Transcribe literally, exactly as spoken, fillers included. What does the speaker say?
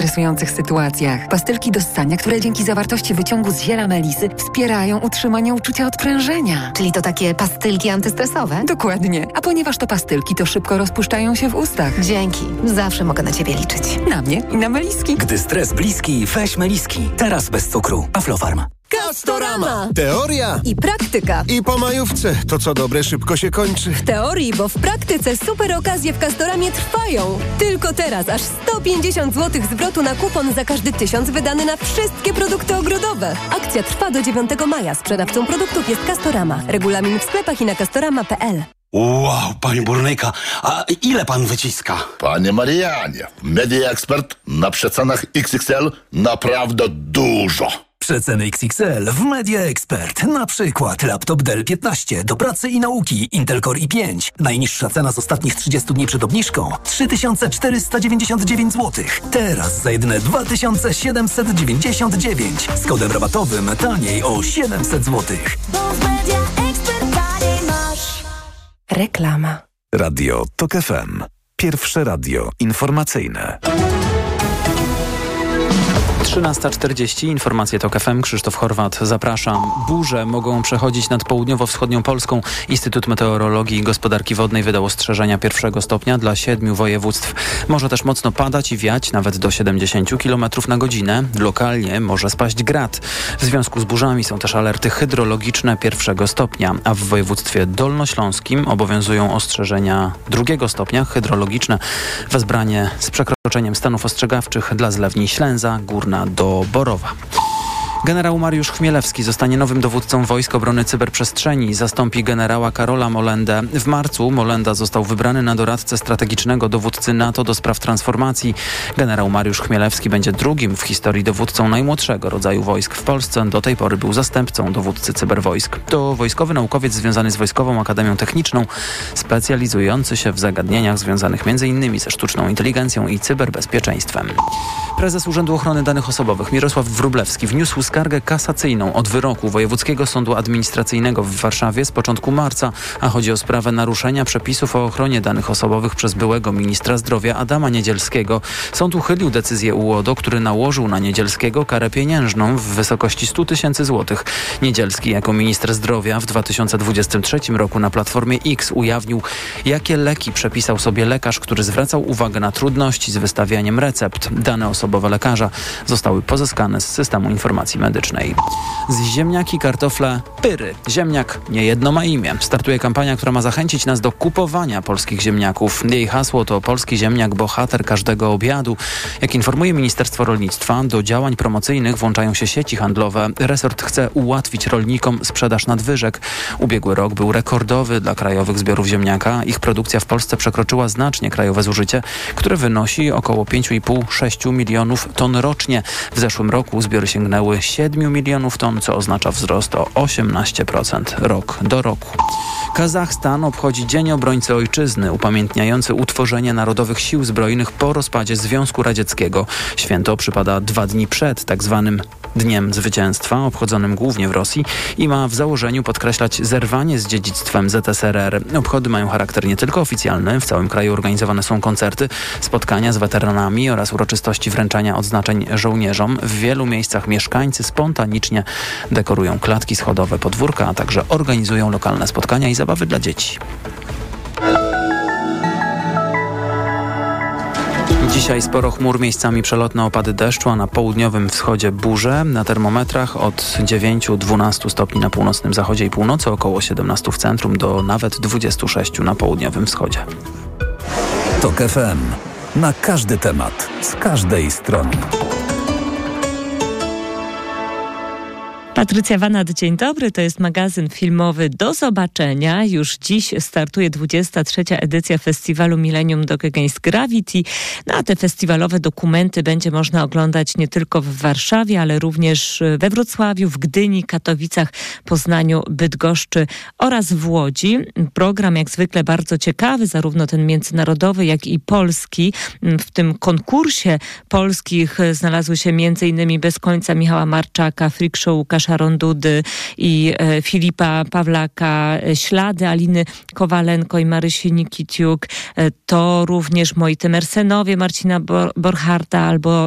stresujących sytuacjach. Pastylki do ssania, które dzięki zawartości wyciągu z ziela melisy wspierają utrzymanie uczucia odprężenia. Czyli to takie pastylki antystresowe? Dokładnie. A ponieważ to pastylki, to szybko rozpuszczają się w ustach. Dzięki. Zawsze mogę na Ciebie liczyć. Na mnie i na meliski. Gdy stres bliski, weź meliski. Teraz bez cukru. Aflofarm. Castorama. Teoria I praktyka. I po majówce. To co dobre szybko się kończy. W teorii, bo w praktyce super okazje w Castoramie trwają. Tylko teraz aż sto pięćdziesiąt złotych zwrotu na kupon za każdy tysiąc wydany na wszystkie produkty ogrodowe. Akcja trwa do dziewiątego maja. Sprzedawcą produktów jest Castorama. Regulamin w sklepach i na castorama kropka p l. Wow, panie burnyka, a ile pan wyciska? Panie Marianie, Media Expert na przecenach X X L naprawdę dużo. Przeceny X X L w Media Expert. Na przykład laptop Dell piętnaście do pracy i nauki Intel Core i pięć. Najniższa cena z ostatnich trzydziestu dni przed obniżką trzy tysiące czterysta dziewięćdziesiąt dziewięć złotych. Teraz za jedyne dwa tysiące siedemset dziewięćdziesiąt dziewięć. Z kodem rabatowym taniej o siedemset złotych. Bo w Media Expert taniej masz. Reklama. Radio Tok F M. Pierwsze radio informacyjne. trzynasta czterdzieści, informacje TOK F M, Krzysztof Horwat, zapraszam. Burze mogą przechodzić nad południowo-wschodnią Polską. Instytut Meteorologii i Gospodarki Wodnej wydał ostrzeżenia pierwszego stopnia dla siedmiu województw. Może też mocno padać i wiać, nawet do siedemdziesiąt kilometrów na godzinę. Lokalnie może spaść grad. W związku z burzami są też alerty hydrologiczne pierwszego stopnia, a w województwie dolnośląskim obowiązują ostrzeżenia drugiego stopnia hydrologiczne. Wezbranie z przekroczeniem stanów ostrzegawczych dla zlewni Ślęza, Górna do Borowa. Generał Mariusz Chmielewski zostanie nowym dowódcą Wojsk Obrony Cyberprzestrzeni. Zastąpi generała Karola Molendę. W marcu Molenda został wybrany na doradcę strategicznego dowódcy NATO do spraw transformacji. Generał Mariusz Chmielewski będzie drugim w historii dowódcą najmłodszego rodzaju wojsk w Polsce. Do tej pory był zastępcą dowódcy cyberwojsk. To wojskowy naukowiec związany z Wojskową Akademią Techniczną, specjalizujący się w zagadnieniach związanych między innymi ze sztuczną inteligencją i cyberbezpieczeństwem. Prezes Urzędu Ochrony Danych Osobowych Mirosław Wróblewski wniósł skargę kasacyjną od wyroku Wojewódzkiego Sądu Administracyjnego w Warszawie z początku marca, a chodzi o sprawę naruszenia przepisów o ochronie danych osobowych przez byłego ministra zdrowia Adama Niedzielskiego. Sąd uchylił decyzję U O D O, który nałożył na Niedzielskiego karę pieniężną w wysokości stu tysięcy złotych. Niedzielski jako minister zdrowia w dwa tysiące dwudziestym trzecim roku na Platformie X ujawnił, jakie leki przepisał sobie lekarz, który zwracał uwagę na trudności z wystawianiem recept. Dane osobowe lekarza zostały pozyskane z systemu informacji medycznej. Z ziemniaki, kartofle, pyry. Ziemniak niejedno ma imię. Startuje kampania, która ma zachęcić nas do kupowania polskich ziemniaków. Jej hasło to polski ziemniak, bohater każdego obiadu. Jak informuje Ministerstwo Rolnictwa, do działań promocyjnych włączają się sieci handlowe. Resort chce ułatwić rolnikom sprzedaż nadwyżek. Ubiegły rok był rekordowy dla krajowych zbiorów ziemniaka. Ich produkcja w Polsce przekroczyła znacznie krajowe zużycie, które wynosi około pięć i pół do sześciu milionów ton rocznie. W zeszłym roku zbiory sięgnęły siedmiu milionów ton, co oznacza wzrost o osiemnaście procent rok do roku. Kazachstan obchodzi Dzień Obrońcy Ojczyzny, upamiętniający utworzenie Narodowych Sił Zbrojnych po rozpadzie Związku Radzieckiego. Święto przypada dwa dni przed tak zwanym Dniem Zwycięstwa, obchodzonym głównie w Rosji i ma w założeniu podkreślać zerwanie z dziedzictwem Z S R R. Obchody mają charakter nie tylko oficjalny. W całym kraju organizowane są koncerty, spotkania z weteranami oraz uroczystości wręczania odznaczeń żołnierzom. W wielu miejscach mieszkańcy spontanicznie dekorują klatki schodowe, podwórka, a także organizują lokalne spotkania i zabawy dla dzieci. Dzisiaj sporo chmur, miejscami przelotne opady deszczu, a na południowym wschodzie burze. Na termometrach od dziewięciu do dwunastu stopni na północnym zachodzie i północy, około siedemnastu w centrum, do nawet dwudziestu sześciu na południowym wschodzie. Tok F M. Na każdy temat, z każdej strony. Patrycja Wanat, dzień dobry. To jest magazyn filmowy Do zobaczenia. Już dziś startuje dwudziesta trzecia edycja festiwalu Millennium Dog Against Gravity. No a te festiwalowe dokumenty będzie można oglądać nie tylko w Warszawie, ale również we Wrocławiu, w Gdyni, Katowicach, Poznaniu, Bydgoszczy oraz w Łodzi. Program jak zwykle bardzo ciekawy, zarówno ten międzynarodowy, jak i polski. W tym konkursie polskich znalazły się między innymi Bez końca Michała Marczaka, Freak Show Łukasza Rondudy i e, Filipa Pawlaka, e, Ślady Aliny Kowalenko i Marysi Nikitiuk. E, to również Moi Temersenowie Marcina Bor- Borcharta albo